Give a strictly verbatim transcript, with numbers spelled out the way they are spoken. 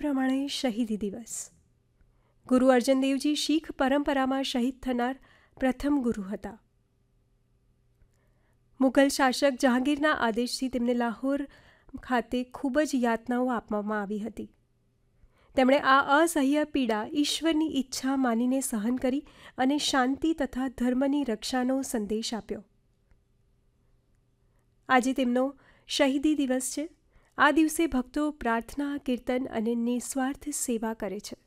પ્રમાણે શહીદી દિવસ. ગુરુ અર્જન દેવજી શીખ પરંપરામાં શહીદ થનાર પ્રથમ ગુરુ હતા. મુઘલ શાસક જહાંગીરના આદેશથી તેમને લાહોર ખાતે ખૂબ જ યાતનાઓ આપવામાં આવી હતી. તેમણે આ અસહ્ય પીડા ઈશ્વરની ઈચ્છા માનીને સહન કરી અને શાંતિ તથા ધર્મની રક્ષાનો સંદેશ આપ્યો. આજે તેમનો શહીદી દિવસ છે. આ દિવસે ભક્તો પ્રાર્થના, કીર્તન અને નિસ્વાર્થ સેવા કરે છે.